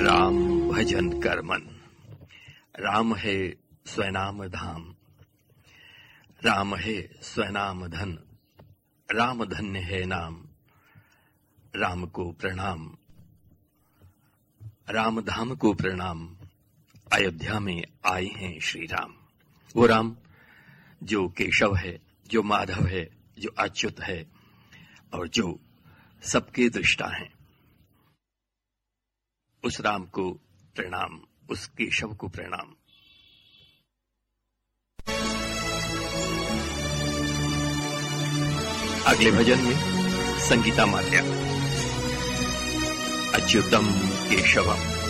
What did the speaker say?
राम भजन कर मन। राम है स्वनाम धाम, राम है स्वनाम धन, राम धन्य है नाम, राम को प्रणाम, राम धाम को प्रणाम। अयोध्या में आए हैं श्री राम। वो राम जो केशव है, जो माधव है, जो अच्युत है और जो सबके दृष्टा हैं। उस राम को प्रणाम, उस केशव को प्रणाम। अगले भजन में संगीता माल्या। अच्युतम केशवम।